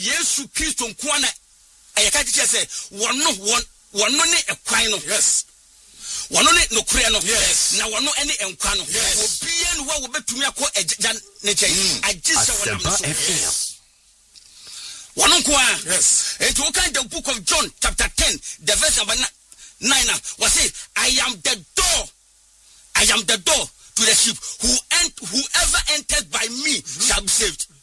Yesu Kristo nkwana ayaka ti say wono ne ekwan no. Yes. Wono ne nokure no. Yes. Na wono ene enkwa no. Obiye no wo betumi akọ eja ne chen. Agisa wonam so. Wono nkwa. Yes. It will kind the book of John chapter 10 the verse number 9 was say I am the door. I am the door to the sheep. Whoever enters by me shall be saved.